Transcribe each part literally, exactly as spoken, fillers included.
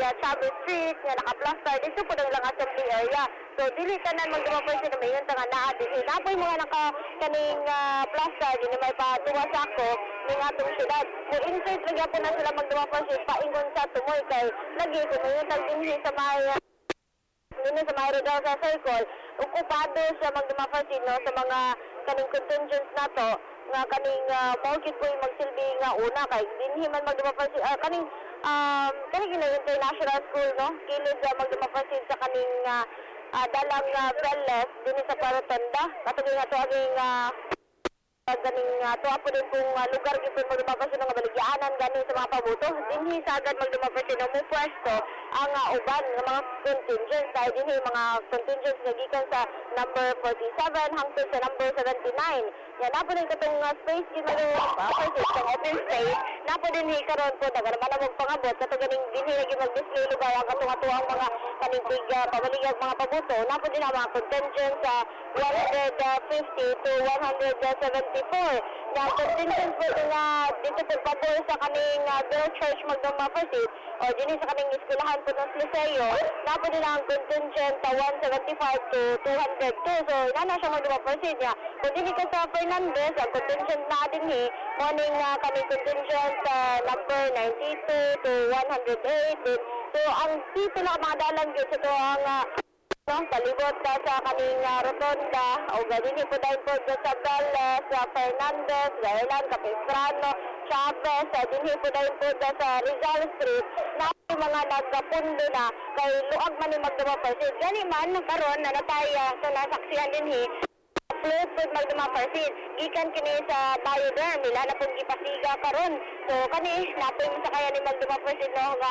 uh, Chavez Street nga naka-plaster dito po lang assembly area. So dili tanan magdumapos na mayon nga naa dinhi. Napoy mga naka kaning uh, plaster dinhi may patuwa sa ako ning atong syudad. Mo insert lagi po na sila magdumapos paingon sa tumoy kay lagi ko mayon tag dinhi sa may uh, dinhi sa may rodal sa circle. Okupado sa magdumapos no sa mga kaning contingents nato nga kaning uh, mawkit ko magsilbi nga una kay dinhi man magdumapos uh, kaning um kaning international school no kilid uh, magdumapos sa kaning uh, Uh, dalang uh, Belles din sa Parotonda katong nga to aging uh, ganing uh, to apo din kung uh, lugar gito magdumapos ng baligyanan gani sa mga pabuto dinhi sa agad magdumapos ng mo pwesto ang uh, uban ng mga contingents dahil dinhi mga contingents nga gikan sa number forty-seven hangtod sa number seventy-nine yan napo din katong uh, space gito uh, sa open space napo din hi karon po dagan man mo pangabot katong ganing dinhi lagi mag-display lugar ang katong atuang mga kaning tiga pabaligag mga pabuto napo din ang mga contingents sa uh, one fifty to one seventy-four na contingents po nga dito po pabor sa kaning uh, Bill Church magdumapos o dinhi sa kaning eskwelahan po ng Liceo napo din ang contingent sa uh, one seventy-five to two oh two so nana siya magdumapos niya kung dinhi ka sa Fernandez ang contingent na dinhi morning uh, kaning contingent uh, number ninety-two to one oh eight so ang dito na mga dalan gyud sa to ang uh, no, palibot ka sa kaning uh, rotonda o ganini po dahil po sa Belles, sa Fernandez, Gailan, Capistrano, Chavez, uh, dinhi po dahil po sa Rizal Street na mga nagkapundo na kay luag man ni magdumapasit. Gani man, karon na nataya sa nasaksihan dinhi float po magdumapasit. Gikan kini sa Bioderm, nila na pong ipasiga karon. So kani, napoy mo sa kaya ni magdumapasit no, nga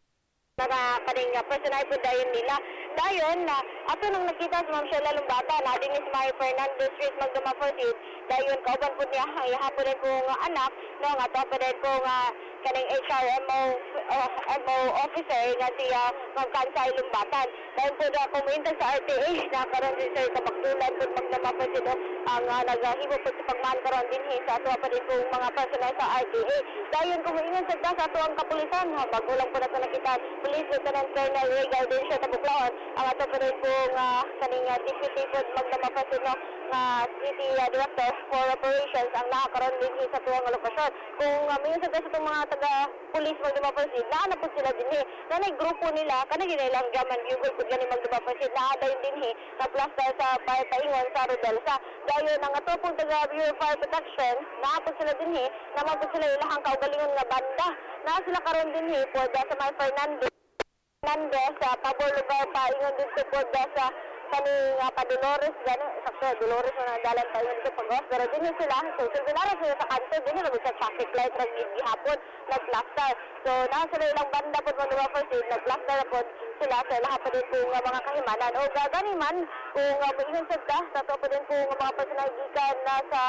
mga kaning uh, personal po dayon nila. Dayon na uh, ato nang nakita si Ma'am Sheila Lumbata na din is my Fernandez Street magdumapasit. Dayon kauban po niya ang ihapon din kong uh, anak no nga to pa din kong uh, kaning H R M O uh, M O officer nga si uh, Ma'am Kansay Lumbatan. Dayon po na kuminta sa R T A na karon din sir kapagtulan po magdumapasit no ang uh, naghibo po sa pagman karon dinhi sa ato pa din kong mga personal sa R T A. Dayon kung ingon sa sa ato ang kapulisan ha bago lang po nato nakita Police Lieutenant Colonel Ray Gaudencio Tabuklaon ang ato pa rin pong uh, kaning uh, deputy po magdumapasit no nga City uh, Director for Operations ang nakakaroon din sa tuwang lokasyon. Kung uh, may sa itong mga taga-police magdumapasit, naanapod sila din eh. Nanay grupo nila, kanagin nilang gaman bugol kung gani magdumapasit, naadayon din eh, na plaster sa paingon sa Rodelsa. Dahil ang ato pong taga-Bureau of Fire Protection, naapod sila din eh, namapod sila ilahang kaugalingon nga banda. Na sila karoon din eh, po sa may Fernandez. Fernandez, sa pabor lugar pa, ingon din po po sa kaning uh, pa Dolores gani sakto Dolores na dalan tayo dito pagos pero dinhi sila so sinara sila sa kanto dinhi lang sa traffic light rag gihapon nagplaster so na sila ilang banda pod mga first nagplaster pod sila sa lahat pa din kung uh, mga kahimanan o gani man kung uh, moingon sad ka sa to pa din kung uh, mga personal gikan na sa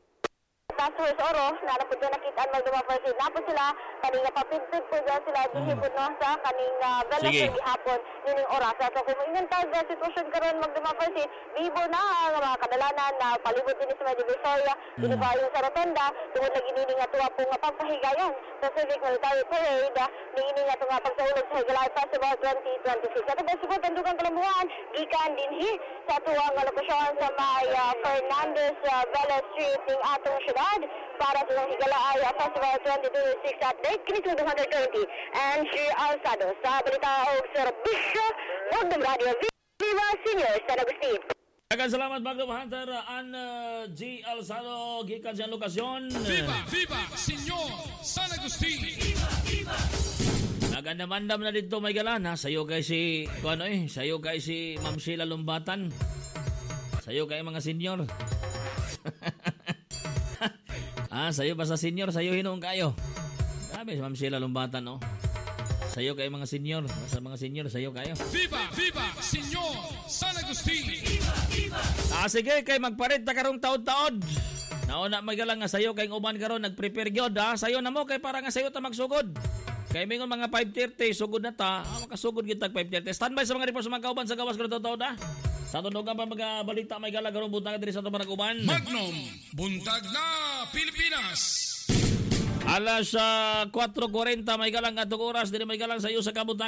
Task Force Oro na napod na nakita ang magdumapasit napod sila kaning napapintid po dyan sila dihipod no sa kaning uh, Belles gihapon nining oras so kung moingon tag uh, sitwasyon karon magdumapasit bibo na ang uh, mga kadalanan na palibot din sa Divisoria dito ba yung sa Rotonda tungod lagi nini nga tuwa po nga pagpahigayon sa Civic Military Parade uh, nini nga tuwa pagsaulog sa Higalay Festival twenty twenty-six at ba siguro tandugan kalambuan gikan dinhi sa tuwa nga lokasyon sa may uh, Fernandez uh, Belles Street ning atong syudad para sa Higalay uh, Festival twenty twenty-six update kini two twenty and si Alsado sa balita o serbisyo Magdum Radio Viva Senior San Agustin. Daghang salamat Magdum Hunter an uh, G. Alsado gikan sa lokasyon. Viva Viva Senior San Agustin. Viva Viva. Nagandamandam na dito may galan ha sayo kay si ano eh sayo kay si Ma'am Sheila Lumbatan. Sayo kay mga senior. Ah, sayo ba sa senior? Sayo hinong kayo. Sabi si Ma'am Sheila Lumbatan, no? Sayo kayo mga senior. Sa mga senior, sayo kayo. Viva! Viva! Senior San Agustin! Viva! Viva! Ah, sige, kay magparit na karong taod-taod. Nauna magalang nga sayo kay uban karon nag-prepare gyud ha. Sayo na mo kay para nga sayo ta magsugod. Kay mingon mga five thirty sugod na ta. Ah, makasugod gyud tag five thirty. Standby sa mga report sa mga kauban sa gawas karon taod-taod ha. Sa tunog pa mga balita may galang karong buntag diri sa tuman uban. Magnum buntag na Pilipinas. Alas uh, four forty may galang atong oras diri may galang sa iyo sa kabutang